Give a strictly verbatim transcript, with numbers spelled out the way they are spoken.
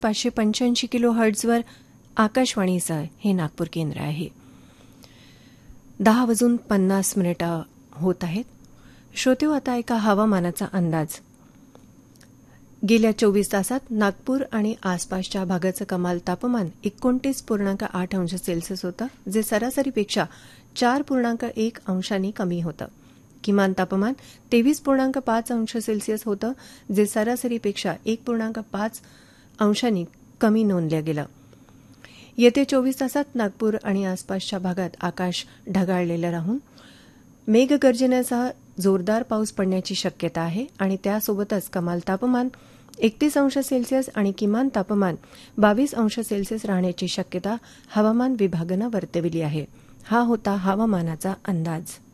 पाचशे पंच्याऐंशी किलो हर्ट्झवर आकाशवाणीचं हे नागपूर केंद्र आहे. दहा वाजून पन्नास मिनिटं होत आहेत. श्रोतेहो, आता एका हवामानाचा अंदाज. गेल्या चोवीस तासात नागपूर आणि आसपासच्या भागाचं कमाल तापमान एकोणतीस पूर्णांक आठ अंश सेल्सिअस होतं, जे सरासरीपेक्षा चार पूर्णांक एक अंशांनी कमी होतं. किमान तापमान तेवीस पूर्णांक पाच अंश सेल्सिअस होतं, जे सरासरीपेक्षा एक पूर्णांक पाच अंशांनी कमी नोंदलं गेलं. येत्या चोवीस तासात नागपूर आणि आसपासच्या भागात आकाश ढगाळलेलं राहून मेघगर्जनेसह जोरदार पाऊस पडण्याची शक्यता आहे आणि त्यासोबतच कमाल तापमान एकतीस अंश सेल्सिअस आणि किमान तापमान बावीस अंश सेल्सिअस राहण्याची शक्यता हवामान विभागानं वर्तवली आहे. हा होता हवामानाचा अंदाज.